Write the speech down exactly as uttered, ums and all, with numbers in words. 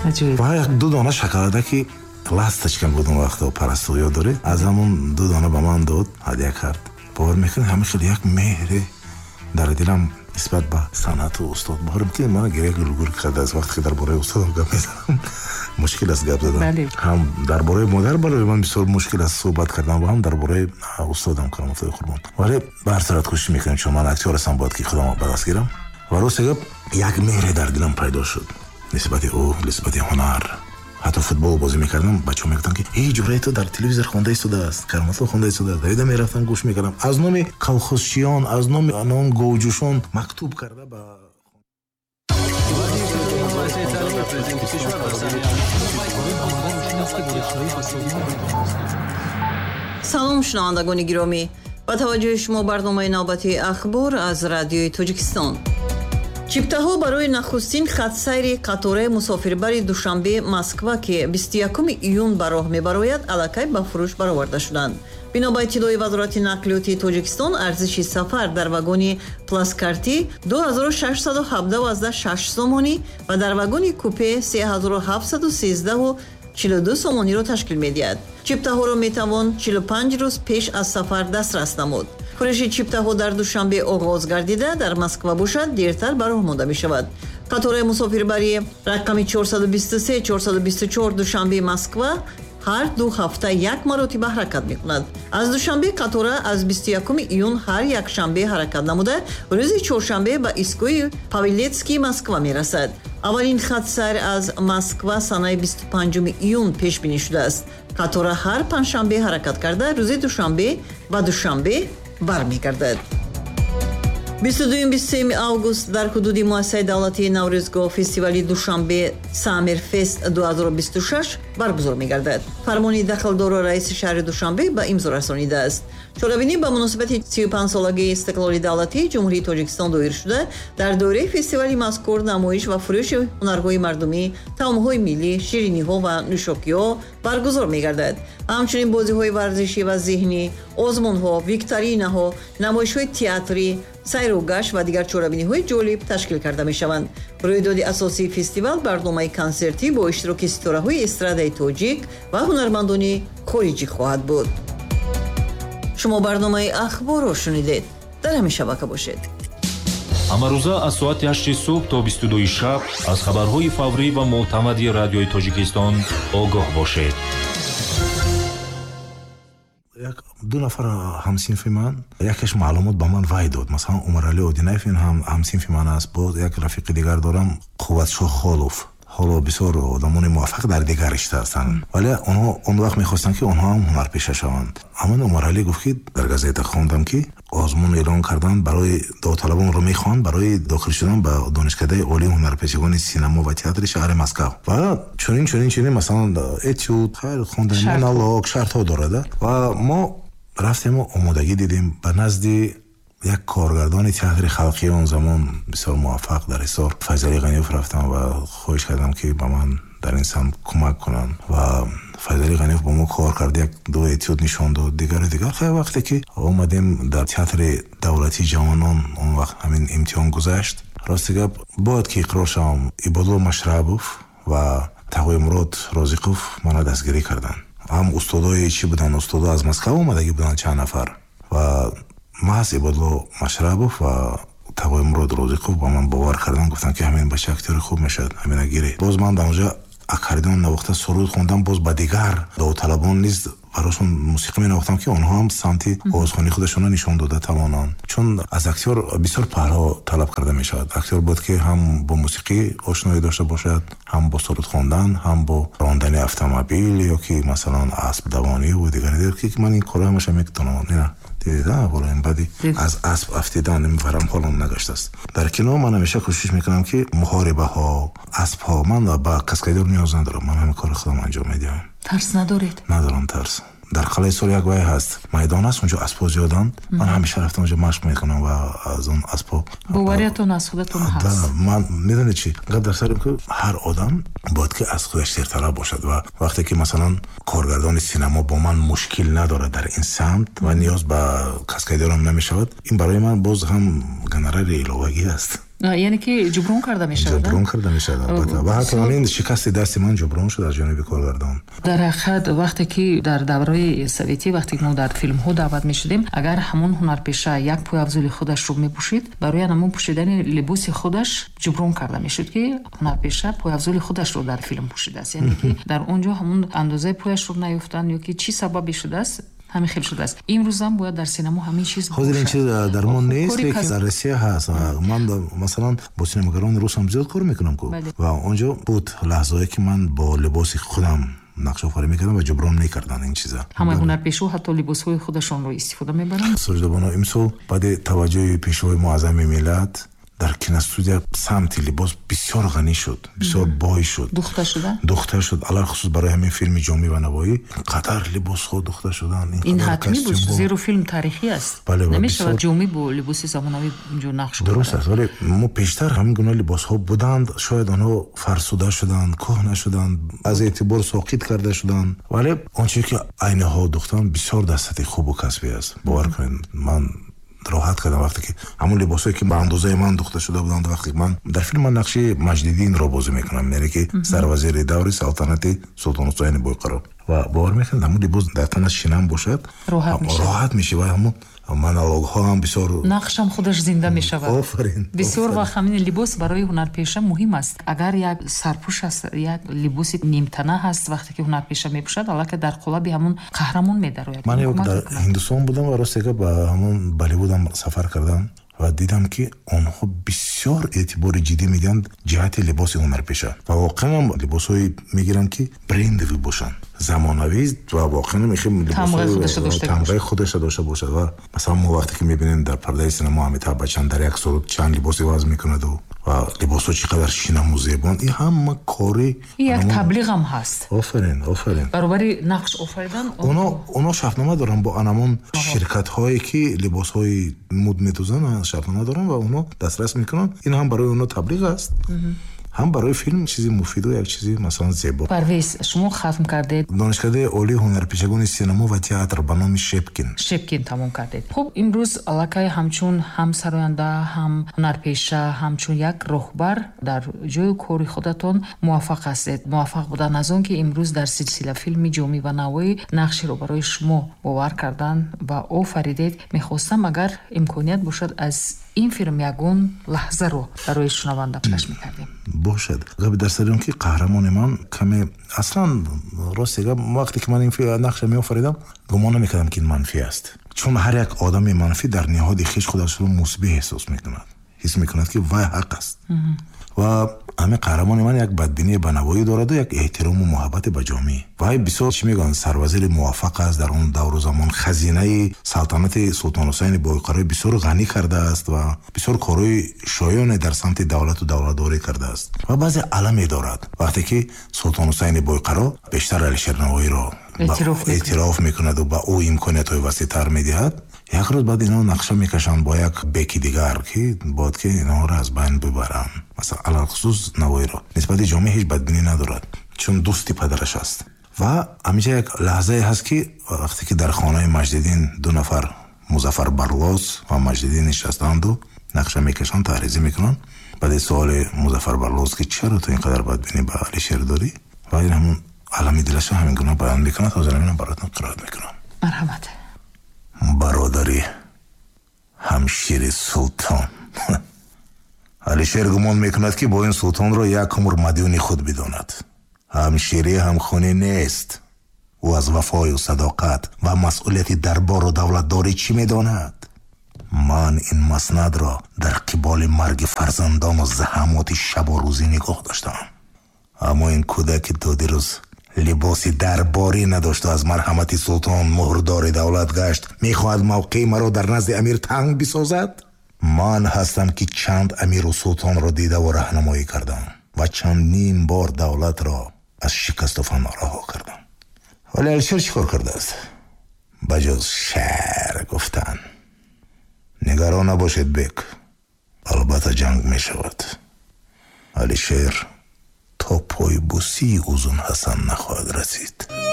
ва як ду дона шоколадаки ласточка буд он вақто парасту ёд доред, аз ҳамон ду дона ба ман дод, ҳадия кард. бовар мекунед ҳама хеле як меҳре дар дилам нисбат ба санъату устод. бовар мекунед мана гиря гулгул карда аз вақте ки дар бораи устодам гап мезанам мушкил аст гап задан. ҳам дар бораи модар барои ман бисёр мушкил аст суҳбат кардан ва ҳам дар бораи устодам караматуллоҳи қурбон. вале ба ҳар сурат кӯшиш мекунем, чун ман актёр ҳастам, бояд ки худамро ба даст гирам. ва росте гап як меҳре дар дилам пайдо шуд нисбати ӯ, нисбати ҳунар. ҳатто футбол бозӣ мекардам, бачаҳо мегуфтанд ки эй ҷурай ту дар телевизор хонда истодааст, караматлоҳ хонда истодааст. Давида мерафтам гӯш мекардам, аз номи колхозчиён, аз номи анон говҷӯшон мактуб карда ба салом шунавандагони гиромӣ, ба таваҷҷӯҳи шумо барномаи навбати ахбор аз радиои Тоҷикистон. чиптаҳо барои нахустин хатсайри қатораи мусофирбари душанбе Москва ки бисту якуми июн ба роҳ мебарояд, аллакай ба фурӯш бароварда шуданд. бино ба иттилои Вазорати нақлиёти Тоҷикистон, арзиши сафар дар вагони пласкарти ду ҳазору шашсаду ҳабдаҳ азда шаш сомонӣ ва дар вагони купе се ҳазору ҳафтсаду сиздаҳу чилу ду сомониро ташкил медиҳад. чиптаҳоро метавон чилу панҷ рӯз пеш аз сафар дастрас намуд. фурӯши чиптаҳо дар душанбе оғоз гардида, дар Москва бошад дертар ба роҳ монда мешавад. қатораи мусофирбари рақами чорсаду бисту се чорсаду бисту чор Душанбе Москва ҳар ду ҳафта як маротиба ҳаракат мекунад. аз Душанбе қатора аз бисту якуми июн ҳар якшанбе ҳаракат намуда, рӯзи чоршанбе ба истгоҳи Павелецкий Москва мерасад. аввалин хатсайр аз Москва санаи бисту панҷуми июн пешбинӣ шудааст. қатора ҳар панҷшанбе ҳаракат карда, рӯзи Душанбе ва Душанбе бармегардад. бисту дуюм бисту сеюм август дар ҳудуди муассисаи давлатии Наврӯзгоҳ фестивали Душанбе Самир Фест ду ҳазору бисту шаш баргузор мегардад. фармони дахлдору раиси шаҳри Душанбе ба имзо расонидааст. чорабинӣ ба муносибати сию панҷсолагии истиқлоли давлатии Ҷумҳурии Тоҷикистон доир шуда, дар доираи фестивали мазкур намоиш ва фурӯши ҳунарҳои мардумӣ, таомҳои миллӣ, шириниҳо ва нӯшокиҳо баргузор мегардад. ҳамчунин бозиҳои варзишӣ ва зеҳнӣ, озмунҳо, викторинаҳо, намоишҳои театрӣ, сайру гашт ва дигар чорабиниҳои ҷолиб ташкил карда мешаванд. рӯйдоди асосии фестивал барномаи консертӣ бо иштироки ситораҳои эстрадаи тоҷик ва ҳунармандони хориҷӣ хоҳад буд. шумо барномаи ахборро шунидед. дар ҳамин шабака бошед. ҳамарӯза аз соати ҳашти субҳ то бисту дуи шаб аз хабарҳои фаврӣ ва мӯътамади радиои Тоҷикистон огоҳ бошед. як ду нафар ҳамсинфи ман якеш маълумот ба ман вай дод. масалан Умарали Одинаев ин ҳам ҳамсинфи ман аст. боз як рафиқи дигар дорам, Қувватшоҳ Холов. ҳоло бисёр одамони муваффақ дар дигар ришта ҳастанд, вале онҳо он вақт мехостанд ки онҳо ҳам ҳунарпеша шаванд. аммо Умарали гуфт ки дар газета хондам ки озмун эълон карданд барои довталабонро мехоҳанд барои дохил шудан ба донишкадаи олии ҳунарпешигони синемо ва театри шаҳри Москав. ва чунин чунин чунин масалан этюд, хайр хондани монолог, шартҳо дорад. ва мо рафтему омодагӣ дидем ба назди як коргардони театри халқии он замон бисёр муваффақ дар Ҳисор, Файзали Ғаниёв рафтам ва хоҳиш кардам ки ба ман дар ин самт кӯмак кунанд. ва Файзали Ғаниёв бо мо кор кард, як ду этюд нишон дод, дигару дигар. хай вақте ки омадем дар театри давлатии ҷавонон, он вақт ҳамин имтиҳон гузашт, рости гап бояд ки иқрор шавам, Ибодулло Машрабов ва Тағоимурод Розиқов мана дастгирӣ карданд. ҳам устодои чӣ буданд, устодо аз Москва омадагӣ буданд чанд нафар, ва маҳз Ибодулло Машрабов ва Тағоимурод Розиқов ба ман бовар кардан, гуфтанд ки ҳамин бача актёри хуб мешавад, ҳамина гирӣ. боз ман дар онҷа аккордеон навохта суруд хондам, боз ба дигар давталабон низ барошон мусиқӣ менавохтам ки онҳо ҳам самти овозхонии худашонро нишон дода тавонанд. чун аз актёр бисёр паҳло талаб карда мешавад. актёр бояд ки ҳам бо мусиқӣ ошноӣ дошта бошад, ҳам бо суруд хондан, ҳам бо рондани автомобил ё ки масалан асб давонӣ ва дигари дигар, ки ман ин корҳо ҳамаша метавонам. дида вола ин бади аз асб афтидан ин варам ҳолам нагаштааст. дар кино ман ҳамеша кӯшиш мекунам ки муҳорибаҳо, аспҳо, ман ба каскадер ниёз надорам. ман ҳамин кори худам анҷом медиҳам. тарс надоред? надорам тарс. дар қалаи Сол як вай ҳаст, майдон аст, онҷо аспҳо зиёданд. ман ҳамеша рафтам онҷо машқ мекунам ва аз он аспҳо бовариятон аз худатон ҳаст. ман медонед чӣ гап дар сарим ки ҳар одам бояд ки аз худаш зертараб бошад ва вақте ки масалан коргардони синемо бо ман мушкил надорад дар ин самт ва ниёз ба каскадерам намешавад, ин барои ман боз ҳам гонорари иловагӣ аст. یعنی که جبران کرده میشه جبران کرده میشه البته و حتی همین شکست دست من جبران شد از جانب کارگردان. در حقیقت وقتی که در دوره سوویتی وقتی ما در فیلم ها دعوت میشدیم اگر همون هنرپیشه یک پوی افضل خودش رو میپوشید برای همون پوشیدن لباس خودش جبران کرده میشد که هنرپیشه پوی افضل خودش رو در فیلم پوشیده است. یعنی که در اونجا همون اندازه پویش رو نیافتن یا که چی سببی شده است همین خیلی شده است. امروز هم باید در سینما همین چیز باشه. خود این چیز در من نیست لیکن در روسیه هست. من مثلا با سینماگران روس هم زیاد کار میکنم و اونجا بود لحظه‌ای که من با لباس خودم نقش آفرینی میکردم و جبران میکردن این چیزا. همه هنرپیشه حتی لباس‌های خودشون رو استفاده میبرن. سرجدابانو امسال بعد توجه پیشوای معظم ملت در کینوستودیا سمت لباس بسیار غنی شد، بسیار بای شد، دختر شدن دختر شد علاوه خصوص برای همین فیلم جامی و نوایی قطر لباس خود دختر شدن. این, این حتمی بود زیرا فیلم تاریخی است. بله نمیشه بسیار... جامی با لباس زمانوی جو نقش کنه. درست است ولی ما پیشتر همین گونه لباس ها بودند شاید آنها فرسوده شدند کهنه شدند از اعتبار ساقط کرده شدند ولی آنچه که عینه ها دختران بسیار دستت خوب و کسبی است. باور کنید من راحت کردم وقتی که همون لباسایی که به اندازه من دوخته شده بودند وقتی من در فیلم من نقش مجددین را بازی میکنم یعنی که سروزیر دور سلطنت سلطان حسین بویقرا و باور میکنم همون لباس در تنش شینم باشد راحت میشه راحت میشه و همون монолог ها هم بسیار نقشم خودش زنده می شود. آفرین. بسیار وقت همین لباس برای هنرپیشه مهم است. اگر یک سرپوش است یک لباس نیمتنه هست وقتی که هنرپیشه میپوشد حالا که در قالب همون قهرمان میدراید. من یک در هندوستان بودم و راستی که با همون بالیوود سفر کردم و دیدم که آنها بسیار اعتبار جدی میدن جهت لباس هنرپیشه و واقعا لباسای میگیرن که برندی باشن زمانوی و واقعا میخوام لباس تمغه خودش داشته باشه و مثلا ما وقتی که میبینیم در پرده سینما امیتاب بچن در یک سال چند لباسی وضع میکنه و و لباسو چقدر شیرین و زیبان این هم کاری یک تبلیغ هم هست. آفرین آفرین برابری نقش آفریدن اونا اونا شرطنامه دارن با انمون شرکت هایی که لباس های مد میدوزن شرطنامه دارن و اونا دسترس میکنن این هم برای اونا تبلیغ است هم برای فیلم چیزی مفید و یک چیزی مثلا زیبا. پرویز شما ختم کردید دانشکده عالی هنرپیشگان سینما و تئاتر به نام شپکین شپکین تمام کردید. خب امروز علاقه همچون هم سراینده هم هنرپیشه همچون یک راهبر در جای کاری خودتون موفق هستید. موفق بودن از اون که امروز در سلسله فیلم جامی و نوایی نقشی رو برای شما باور کردن و آفریدید. میخواستم اگر امکانیت باشد از این فیلم یگون لحظه رو برای شنونده پخش میکردیم. باشد. قبل در سریون که قهرمان من کمی اصلا راستی وقتی که من این فیلم نقش می آفریدم گمان نمیکردم که این منفی است. چون هر یک آدم منفی در نهاد خویش خودش رو مثبت احساس میکند. حس میکند که وای حق است. و همه قهرمان من یک بدبینی بنوایی دارد و یک احترام و محبت به جامعه. وای بسیار چی میگن سروزیر موفق است در اون دور و زمان خزینه سلطنت سلطان حسین بویقرا بسیار غنی کرده است و بسیار کارهای شایان در سمت دولت و دولتداری کرده است و بعضی علمی دارد وقتی که سلطان حسین بویقرا بیشتر علیشیر نوایی را اعتراف, اعتراف میکند و با او امکانیت های وسیع تر میدهد یک روز بعد اینا نقشه میکشن با یک بکی دیگر که باید که اینا را از بین ببرن مثلا علال خصوص نوایی را نسبت جامعه هیچ بدبینی ندارد چون دوستی پدرش است و همیشه یک لحظه هست که وقتی که در خانه مجددین دو نفر مظفر برلاس و مجددین نشستند و نقشه میکشن تعریضی میکنن بعد سوال مظفر برلاس که چرا تو اینقدر بدبینی به علیشیر داری و این همون علمی دلش همین گونه بیان میکنه تا زمینم براتون قرائت میکنم. مرحمت. برادری همشیر سلطان علیشیر گمان میکند که با این سلطان را یک عمر مدیون خود بداند. همشیری همخونی نیست. او از وفای و صداقت و مسئولیت دربار و دولتداری چی میداند؟ من این مسند را در قبال مرگ فرزندان و زحمات شب و روزی نگاه داشتم اما این کودک دو روز لباسی درباری نداشت و از مرحمت سلطان مهردار دولت گشت میخواهد موقع مرا در نزد امیر تنگ بسازد. من هستم که چند امیر و سلطان را دیده و راهنمایی کردم و چندین بار دولت را از شکست و فنا رها کردم. ولی علیشیر چیکار کرده است؟ بجز شعر گفتن. نگران نباشید بک، البته جنگ می شود. علیشیر تا پای بوسی اوزون حسن نخواهد رسید.